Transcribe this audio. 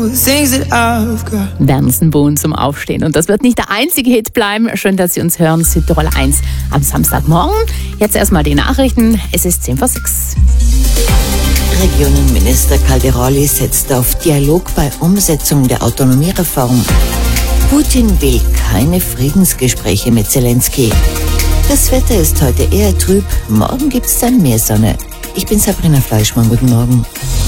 Bernsenbohn zum Aufstehen. Und das wird nicht der einzige Hit bleiben. Schön, dass Sie uns hören. Südtirol 1 am Samstagmorgen. Jetzt erstmal die Nachrichten. Es ist 10 vor 6. Regionenminister Calderoli setzt auf Dialog bei Umsetzung der Autonomiereform. Putin will keine Friedensgespräche mit Zelensky. Das Wetter ist heute eher trüb. Morgen gibt's dann mehr Sonne. Ich bin Sabrina Fleischmann. Guten Morgen.